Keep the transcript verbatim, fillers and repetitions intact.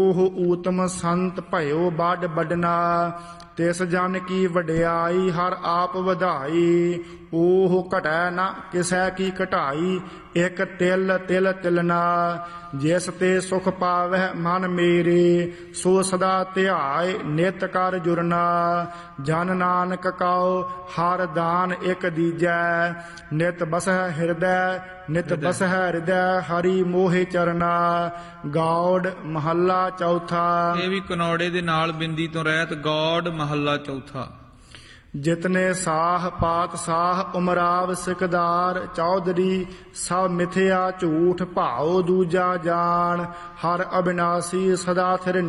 ਉਹ ਊਤਮ ਸੰਤ ਭਇਓ ਬਡ ਬਡਨਾ, ਤਿਸ ਜਨ ਕੀ ਵਡਿਆਈ ਹਰ ਆਪ ਵਧਾਈ। ਉਹ ਘਟੈ ਨ ਕਿਸੈ ਕੀ ਘਟਾਈ, ਇਕ ਤਿਲ ਤਿਲ ਤਿਲਨਾ। ਜਿਸ ਤੇ ਸੁਖ ਪਾਵਹਿ ਮਨ ਮੇਰੇ, ਸੋ ਸਦਾ ਧਿਆਏ ਨਿਤ ਕਰ ਜੁਰਨਾ। ਜਨ ਨਾਨਕ ਕਉ ਹਰ ਦਾਨ ਇਕ ਦੀਜੈ, ਨਿਤ ਬਸਹਿ ਹਿਰਦੈ ਨਿਤ ਬਸਹਿ ਹਿਰਦੈ ਹਰੀ ਮੋਹਿ ਚਰਨਾ। ਗੌੜ ਮਹੱਲਾ ਚੌਥਾ। ਇਹ ਵੀ ਕਨੌੜੇ ਦੇ ਨਾਲ ਬਿੰਦੀ ਤੋਂ ਰਹਿਤ। ਗੌੜ ਮਹੱਲਾ ਚੌਥਾ। ਜਿਤਨੇ ਸਾਹ ਪਾਤ ਸਾਹ ਉਮਰਾਵ ਸਿਕਦਾਰ, ਚੌਧਰੀ ਸਭ ਮਿਥਿਆ ਝੂਠ ਭਾਉ ਦੂਜਾ ਜਾਣ। ਹਰ ਅਬਿਨਾਸੀ ਸਦਾ ਥਿਰ